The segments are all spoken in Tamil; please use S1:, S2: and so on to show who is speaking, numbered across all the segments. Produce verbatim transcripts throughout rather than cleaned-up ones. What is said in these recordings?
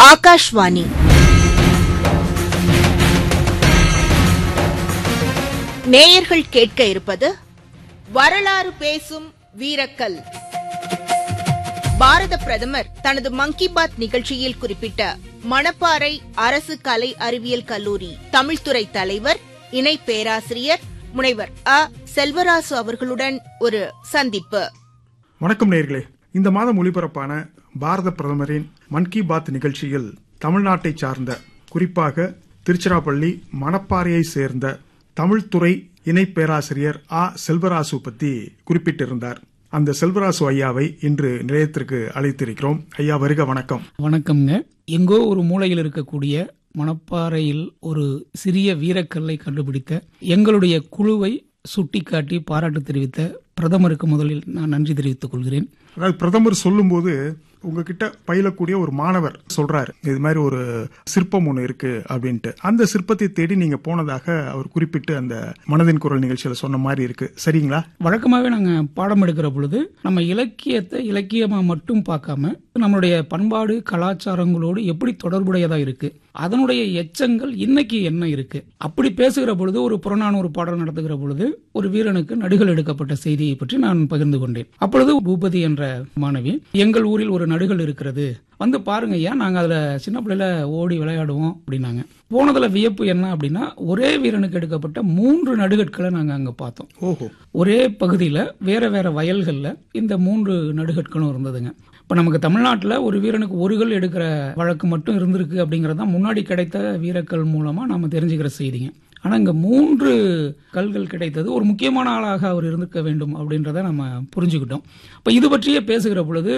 S1: ஆகாஷ்வாணி. நேயர்கள் கேட்க இருப்பது வரலாறு பேசும் வீரக்கல். பாரத பிரதமர் தனது மன் கி பாத் நிகழ்ச்சியில் குறிப்பிட்ட மணப்பாறை அரசு கலை அறிவியல் கல்லூரி தமிழ்துறை தலைவர் இணை பேராசிரியர் முனைவர் அ செல்வராசு அவர்களுடன் ஒரு சந்திப்பு.
S2: வணக்கம் நேயர்களே. இந்த மாதம் ஒளிபரப்பான பாரத பிரதமரின் மன் கி பாத் நிகழ்ச்சியில் தமிழ்நாட்டை சார்ந்த, குறிப்பாக திருச்சிராப்பள்ளி மணப்பாறையை சேர்ந்த தமிழ்துறை இணை பேராசிரியர் ஆ செல்வராசு பத்தி குறிப்பிட்டிருந்தார். அந்த செல்வராசு ஐயாவை இன்று நிலையத்திற்கு அழைத்திருக்கிறோம். ஐயா வருக, வணக்கம்.
S3: வணக்கம்ங்க. எங்கோ ஒரு மூலையில் இருக்கக்கூடிய மணப்பாறையில் ஒரு சிறிய வீரக்கல்லை கண்டுபிடித்த எங்களுடைய குழுவை சுட்டிக்காட்டி பாராட்டு தெரிவித்த பிரதமருக்கு முதலில் நான் நன்றி தெரிவித்துக் கொள்கிறேன்.
S2: அதாவது பிரதமர் சொல்லும்போது உங்ககிட்ட பயிலக்கூடிய ஒரு மாணவர் சொல்றாரு, இது மாதிரி ஒரு சிற்பம் ஒண்ணு இருக்கு அப்படின்ட்டு. அந்த சிற்பத்தை தேடி நீங்க போனதாக அவர் குறிப்பிட்டு அந்த மனதின் குரல் நிகழ்ச்சியில சொன்ன மாதிரி இருக்கு. சரிங்களா?
S3: வழக்கமாகவே நாங்க பாடம் எடுக்கிற பொழுது நம்ம இலக்கியத்தை இலக்கியமா மட்டும் பார்க்காம நம்மளுடைய பண்பாடு கலாச்சாரங்களோடு எப்படி தொடர்புடையதா இருக்கு, அதனுடைய எச்சங்கள் இன்னைக்கு என்ன இருக்கு, அப்படி பேசுகிற பொழுது ஒரு புறநானூறு பாடல் நடத்துகிற பொழுது ஒரு வீரனுக்கு நடுகள் எடுக்கப்பட்ட செய்தியை பற்றி நான் பகிர்ந்து கொண்டேன். அப்பொழுது பூபதி என்ற மாணவி, எங்கள் ஊரில் ஒரு நடுகள் இருக்கிறது, வந்து பாருங்க ஐயா, நாங்க அதுல சின்ன பிள்ளைல ஓடி விளையாடுவோம் அப்படின்னாங்க. போனதுல வியப்பு என்ன அப்படின்னா, ஒரே வீரனுக்கு எடுக்கப்பட்ட மூன்று நடுகட்களை நாங்க அங்க பார்த்தோம்.
S2: ஓஹோ.
S3: ஒரே பகுதியில வேற வேற வயல்கள்ல இந்த மூன்று நடுகட்களும் இருந்ததுங்க. இப்ப நமக்கு தமிழ்நாட்டில் ஒரு வீரனுக்கு ஒரு கல் எடுக்கிற வழக்கு மட்டும் இருந்திருக்கு அப்படிங்கறத முன்னாடி கிடைத்த வீரக்கல் மூலமா நாம தெரிஞ்சுக்கிற செய்திங்க. ஆனா இங்க மூன்று கல்கள் கிடைத்தது, ஒரு முக்கியமான ஆளாக அவர் இருந்திருக்க வேண்டும் அப்படின்றத நம்ம புரிஞ்சுக்கிட்டோம். இப்ப இது பற்றியே பேசுகிற பொழுது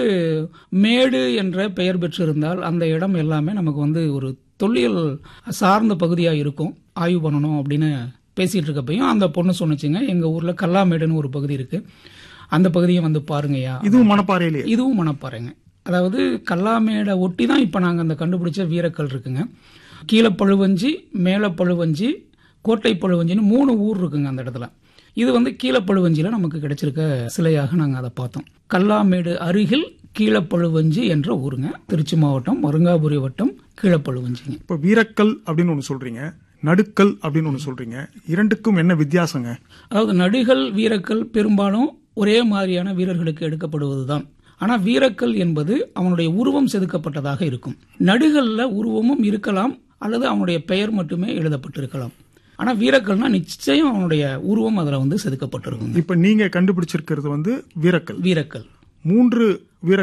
S3: மேடு என்ற பெயர் பெற்றிருந்தால் அந்த இடம் எல்லாமே நமக்கு வந்து ஒரு தொல்லியல் சார்ந்த பகுதியா இருக்கும், ஆய்வு பண்ணணும் அப்படின்னு பேசிட்டு இருக்கப்பையும் அந்த பொண்ணு சொன்னிச்சுங்க, எங்க ஊர்ல கல்லாமேடுன்னு ஒரு பகுதி இருக்கு, அந்த பகுதியை வந்து பாருங்கய்யா.
S2: இதுவும் மணப்பாறையிலே?
S3: இதுவும் மணப்பாறைங்க. அதாவது கல்லாமேடை ஒட்டி தான் இப்ப நாங்க அந்த கண்டுபிடிச்ச வீரக்கல் இருக்குங்க. கீழப்பழுவஞ்சி, மேலப்பழுவஞ்சி, கோட்டை பழுவஞ்சின்னு மூணு ஊர் இருக்குங்க அந்த இடத்துல. இது வந்து கீழப்பழுவஞ்சியில நமக்கு கிடைச்சிருக்க சிலையாக நாங்க அதை பார்த்தோம். கல்லாமேடு அருகில் கீழப்பழுவஞ்சி என்ற ஊருங்க, திருச்சி மாவட்டம் மருங்காபுரி வட்டம் கீழப்பழுவஞ்சிங்க.
S2: இப்ப வீரக்கல் அப்படின்னு ஒண்ணு சொல்றீங்க, நடுக்கல் அப்படின்னு ஒண்ணு சொல்றீங்க, இரண்டுக்கும் என்ன வித்தியாசங்க?
S3: அதாவது நடுகள் வீரக்கல் பெரும்பாலும் ஒரே மாதிரியான வீரர்களுக்கு எடுக்கப்படுவதுதான். ஆனா வீரக்கல் என்பது அவனுடைய உருவம் செதுக்கப்பட்டதாக இருக்கும். நடுகல்ல உருவமும் இருக்கலாம் அல்லது அவனுடைய பெயர் மட்டுமே எழுதப்பட்டிருக்கலாம். ஆனா வீரக்கல்னா நிச்சயம் அவனுடைய உருவம் அதுல வந்து செதுக்கப்பட்டிருக்கும்.
S2: இப்ப நீங்க கண்டுபிடிச்சிருக்கிறது வந்து வீரக்கல்.
S3: வீரக்கல்
S2: மூன்று வீர